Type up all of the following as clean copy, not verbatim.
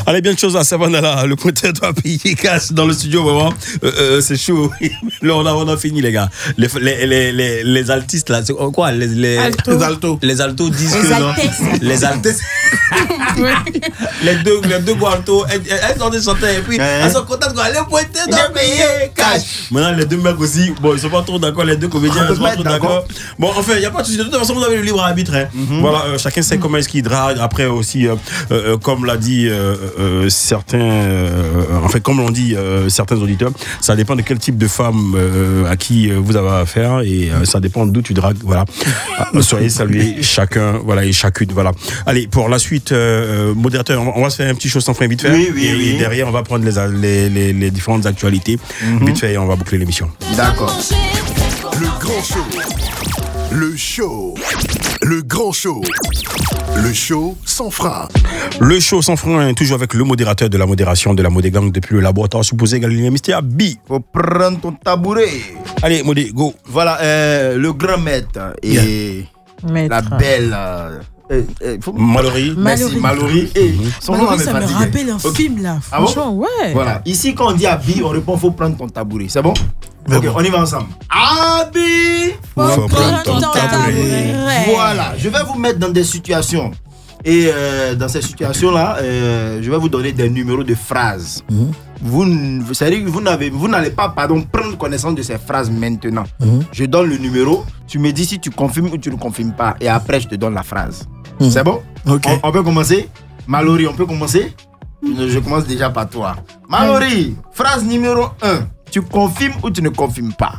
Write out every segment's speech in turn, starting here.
Allez, bien de choses à Savannah, le pointeur doit payer cash dans le studio, vraiment. C'est chaud. Là, on a fini, les gars. Les altistes, là, c'est quoi les altos. Les altos disent que non. Les altesses. Les deux gros altos, elles sont des chanteurs et puis elles sont contentes quand le pointeur doit payer cash. Maintenant, les deux mecs aussi, bon, ils sont pas trop d'accord, les deux comédiens, ils sont pas trop d'accord. Bon, enfin, il n'y a pas de souci. De toute façon, vous avez le libre arbitre. Hein. Voilà, chacun sait comment est-ce qu'il drague. Après aussi, comme l'a dit certains, enfin, comme l'ont dit certains auditeurs, ça dépend de quel type de femme à qui vous avez affaire et ça dépend d'où tu dragues. Voilà. Soyez salués chacun, voilà, et chacune. Voilà. Allez, pour la suite, modérateur, on va se faire un petit show sans fin vite fait. Oui. Et derrière, on va prendre les différentes actualités. Vite fait, et on va boucler l'émission. D'accord. Le grand show. Le show. Le grand show. Le show sans frein. Le show sans frein, toujours avec le modérateur de la modération de la Modégang depuis le laboratoire supposé Galilée Mystère B. Faut prendre ton tabouret. Allez, Modé, go. Voilà, le grand maître et la belle. Mallory. Merci, Mallory. Son nom ça me rappelle un film là. Franchement, ouais. Voilà, ici quand on dit Abi, on répond faut prendre ton tabouret. C'est bon? Ok, on y va ensemble. Abi, faut prendre ton tabouret. Voilà, je vais vous mettre dans des situations. Et dans ces situations-là, je vais vous donner des numéros de phrases. Vous n'allez pas prendre connaissance de ces phrases maintenant. Je donne le numéro, tu me dis si tu confirmes ou tu ne confirmes pas. Et après, je te donne la phrase. C'est bon? Okay. On peut commencer? Mallory, on peut commencer? Je commence déjà par toi. Mallory, phrase numéro 1. Tu confirmes ou tu ne confirmes pas?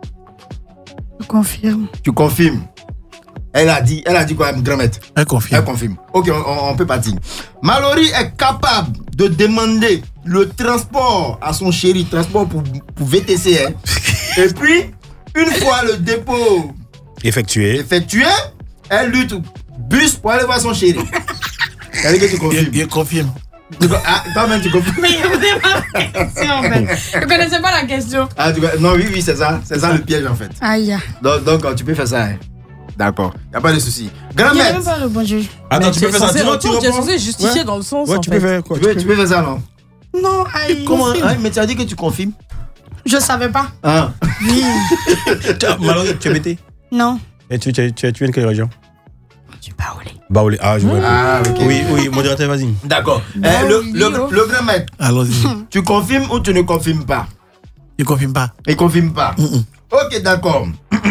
Je confirme. Tu confirmes. Elle a dit quoi, grand-mère? Elle confirme. Elle confirme. Ok, on peut partir. Mallory est capable de demander le transport à son chéri, transport pour VTC. Hein. Et puis, une fois le dépôt effectué, elle lutte bus pour aller voir son chéri. C'est-à-dire que tu confirmes. Je confirme. Toi-même, tu confirmes. Mais écoutez ma question en fait. Je connaissais pas la question. Non, oui, c'est ça. C'est ça le piège en fait. Aïe. Donc tu peux faire ça. Hein. D'accord, il n'y a pas de souci. Il Grand-mère. n'y a même pas répondu. Attends, tu peux faire ça. Tu es censé justifier dans le sens. Ouais, tu peux faire quoi? Tu peux faire ça, non? Non, aïe. Comment? Mais tu as dit que tu confirmes. Je savais pas. Ah. Oui. Mallory, tu es bêté? Non. Et tu viens de quelle région? Tu Baoulé. Baoulé. Ah, je vois. Ah, ok. Oui, modérateur, vas-y. D'accord. Le grand maître. Allons-y. Tu confirmes ou tu ne confirmes pas? Je confirme pas. Il confirme pas. Ok, d'accord.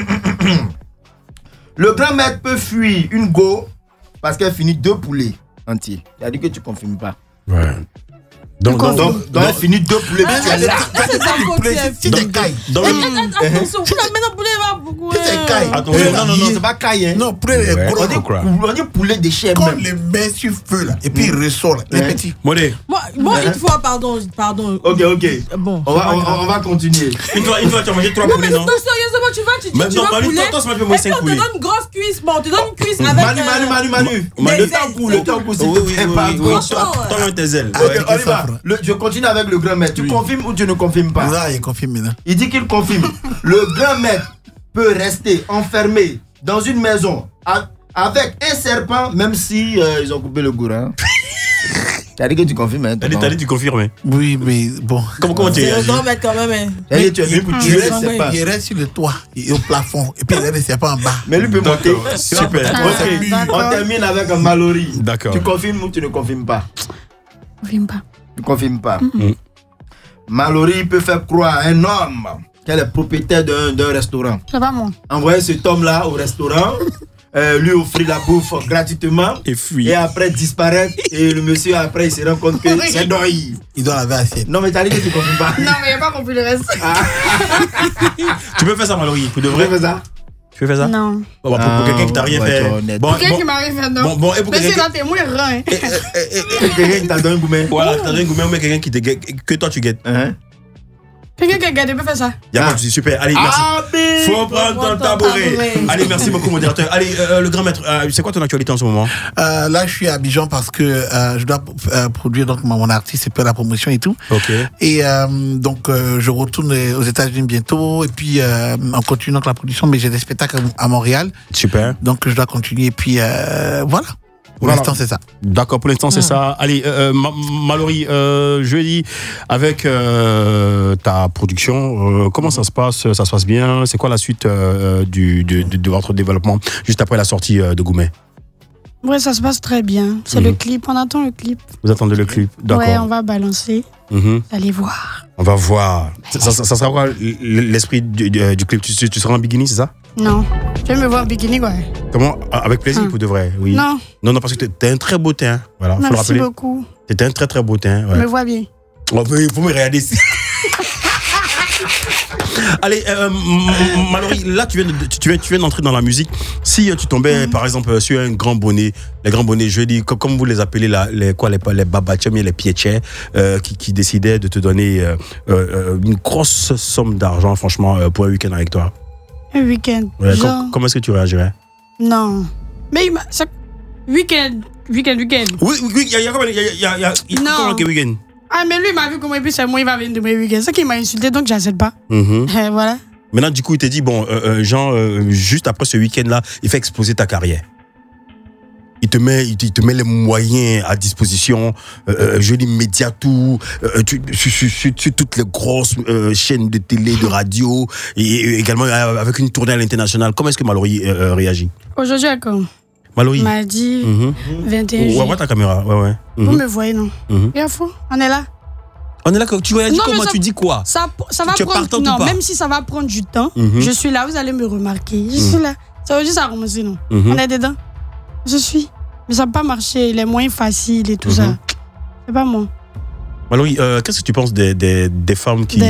Le grand maître peut fuir une go parce qu'elle finit 2 poulets entiers. Il a dit que tu confirmes pas. Ouais. Donc elle finit 2 poulets. C'est sa faute. Si t'es caille. Attention, vous la mettez dans poulet va beaucoup. Si t'es caille. Non, c'est pas caille. Hein. Non, poulet est gros. On dit poulet de chair Quand même. les met sur feu là, et puis il ressort là, les petits. Modé. Moi, une fois, pardon. Ok. Bon. On va continuer. Une fois, tu as mangé 3 poulets, non? Sérieusement, tu vas Mais non, Manu, toi, tu peux manger 5 et puis on poulets. te donne une grosse cuisse. Bon, on te donne une cuisse avec... Manu. Le temps pour Oui, Franchement, toi, tes ailes. Ok, on y va. Je continue avec le grand maître. Tu confirmes ou tu ne confirmes pas? Là, il confirme maintenant. Il dit qu'il confirme. Le grand maître peut rester enfermé dans une maison avec un serpent, même si ils ont coupé le gourand. T'as dit que tu confirmes, hein? T'as dit tu confirmes. Oui, mais bon. Comment tu c'est le es grand maître quand même. Tu es venu pour tuer le serpent. Il reste sur le toit et au plafond, et puis il y a des serpents en bas. Mais lui peut monter. Super. Ok, on termine avec un Mallory. D'accord. Tu confirmes ou tu ne confirmes pas? Confirme pas. Tu confirmes pas. Mallory peut faire croire à un homme qu'elle est propriétaire d'un restaurant. C'est pas moi. Envoyer cet homme-là au restaurant, lui offrir la bouffe gratuitement Et fuir. et après disparaître. Et le monsieur, après, il se rend compte que c'est Doy. Il doit laver assiette. Non, mais t'as dit que tu confirmes pas. Non, mais il n'y a pas compris le reste. Tu peux faire ça, Mallory, pour de Tu vrai. fais ça? Tu peux faire ça? Non. Pour quelqu'un qui t'a rien fait. Bon, Quelqu'un qui m'a rien fait, non. Bon, et pour Mais c'est quelqu'un dans tes moins reins. quelqu'un qui t'a donné un gourmet. voilà, t'as donné un gourmet, mais quelqu'un qui te guette, que toi tu guettes. Quelqu'un qui a gardé peut faire ça. Y'a pas de souci, super. Allez, merci. Faut prendre ton tabouret. Allez, merci beaucoup, modérateur. Allez, le grand maître, c'est quoi ton actualité en ce moment? Là, je suis à Abidjan parce que je dois produire donc mon artiste et puis la promotion et tout. Ok. Et donc, je retourne aux États-Unis bientôt et puis on continue donc la production, mais j'ai des spectacles à Montréal. Super. Donc, je dois continuer et puis voilà. Pour l'instant, c'est ça. D'accord, pour l'instant, c'est ça. Allez, Mallory, jeudi, avec ta production, comment ça se passe? Ça se passe bien? C'est quoi la suite de votre développement juste après la sortie de Goumet? Ouais, ça se passe très bien. C'est le clip, on attend le clip. Vous attendez le clip? D'accord. Ouais, on va balancer. Allez voir. On va voir. Ça sera quoi l'esprit du clip? Tu seras en bikini, c'est ça? Non. Tu veux me voir en bikini, quoi? Comment? Avec plaisir, pour de vrai, oui. Non. Non, parce que t'as un très beau teint. Voilà, faut le rappeler. Merci beaucoup. T'as un très très beau teint. Ouais. Je me vois bien. Il faut me regarder ici. Allez, Mallory, là tu viens d'entrer dans la musique. Si tu tombais par exemple sur un grand bonnet, les grands bonnets, je dis comme vous les appelez les babachams et les piéchets, qui décidaient de te donner une grosse somme d'argent, franchement, pour un week-end avec toi. Un week-end. Ouais, comment est-ce que tu réagirais? Non. Mais week-end. Oui, il y a comment un week-end? Ah, mais lui, il m'a vu comment c'est moi, il va venir de mes week-ends. C'est ça qui m'a insulté, donc j'accepte pas. Voilà. Maintenant, du coup, il t'a dit, bon, juste après ce week-end-là, il fait exploser ta carrière. Il te met les moyens à disposition, je dis médias, tout, sur toutes les grosses chaînes de télé, de radio, et également avec une tournée à l'international. Comment est-ce que Mallory réagit? Aujourd'hui, à quand? Mallory. Mardi, 21 juillet. Ouais, ta caméra, ouais. Vous me voyez, non? Il y a faux, on est là. On est là, tu réagis comment? Tu dis quoi? Ça va prendre, non, même si ça va prendre du temps, je suis là, vous allez me remarquer. Je suis là. Ça veut dire ça a commencé, non? On est dedans. Je suis. Mais ça n'a pas marché, les moyens faciles et tout ça. C'est pas moi. Mallory, qu'est-ce que tu penses des femmes qui,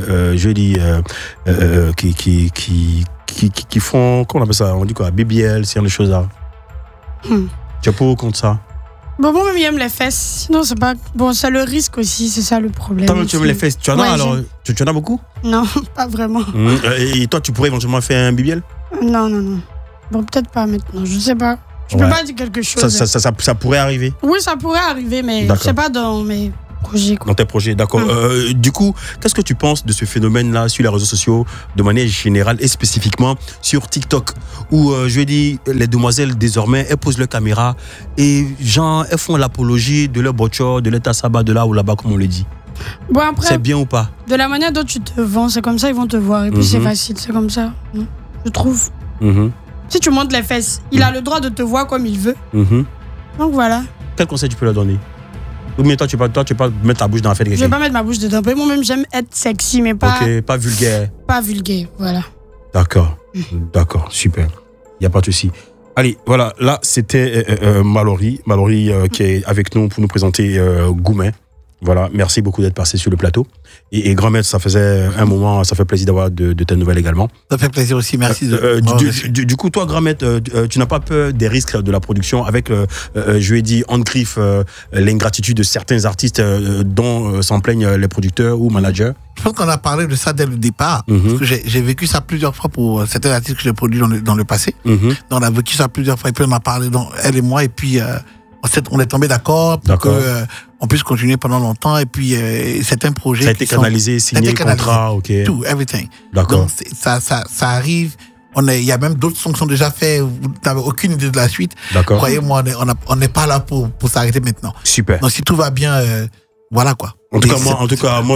qui font, comment on appelle ça? On dit quoi? BBL, c'est des choses là. Tu es pour ou contre ça? Bon, moi-même, j'aime les fesses. Sinon, c'est pas. Bon, c'est le risque aussi, c'est ça le problème. Toi-même, tu aimes les fesses. Tu en as alors? Tu en as beaucoup? Non, pas vraiment. Et toi, tu pourrais éventuellement faire un BBL? Non. Bon, peut-être pas maintenant, je sais pas. Je peux pas dire quelque chose. Ça pourrait arriver? Oui, ça pourrait arriver, mais c'est pas dans mes projets. Quoi. Dans tes projets, d'accord. Du coup, qu'est-ce que tu penses de ce phénomène-là sur les réseaux sociaux, de manière générale et spécifiquement sur TikTok, où je vais dire, les demoiselles désormais, elles posent leur caméra et genre, elles font l'apologie de leur botchor, de leur tassaba, de là ou là-bas, comme on le dit. Bon, après, c'est bien ou pas? De la manière dont tu te vends, c'est comme ça, ils vont te voir. Et puis c'est facile, c'est comme ça, non? Je trouve. Si tu montes les fesses, il a le droit de te voir comme il veut. Donc voilà. Quel conseil tu peux leur donner? Ou bien toi, tu peux pas mettre ta bouche dans la fête de quelqu'un? Je vais pas mettre ma bouche dedans. Moi-même, j'aime être sexy, mais pas... Ok, pas vulgaire. Pas vulgaire, voilà. D'accord, super. Il n'y a pas de souci. Allez, voilà, là, c'était Mallory qui est avec nous pour nous présenter Goumet. Voilà, merci beaucoup d'être passé sur le plateau. Et grand maître, ça faisait un moment, ça fait plaisir d'avoir de tes nouvelles également. Ça fait plaisir aussi, merci. Du coup, toi, grand maître, tu n'as pas peur des risques de la production avec, je lui ai dit, en griffe, l'ingratitude de certains artistes dont s'en plaignent les producteurs ou managers? Je pense qu'on a parlé de ça dès le départ, parce que j'ai vécu ça plusieurs fois pour certains artistes que j'ai produits dans le passé. Donc on a vécu ça plusieurs fois, et puis on a parlé, elle et moi, et puis on est tombé d'accord pour qu'on puisse continuer pendant longtemps, et puis certains projets... Ça a été canalisé, signé, contrat, ok. Tout, everything. D'accord. Donc ça arrive, il y a même d'autres sons qui sont déjà faits, vous n'avez aucune idée de la suite. D'accord. Croyez-moi, on n'est pas là pour s'arrêter maintenant. Super. Donc si tout va bien, voilà quoi. En tout cas, moi,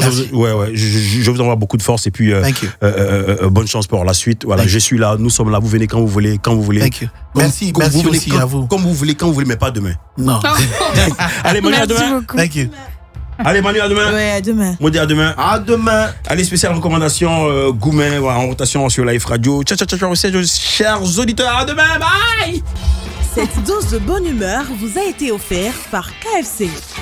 je vous envoie beaucoup de force et puis bonne chance pour la suite. Voilà, je suis là, nous sommes là, vous venez quand vous voulez, Thank you. Merci aussi à vous. Comme vous voulez, mais pas demain. Non. Allez, Manu, à demain. Thank you. Allez, Manu, à demain. Ouais, à demain. Maudit, à demain. À demain. Allez, spéciale recommandation Goumet, en rotation sur Live Radio. Ciao, chers auditeurs, à demain, bye. Cette dose de bonne humeur vous a été offerte par KFC.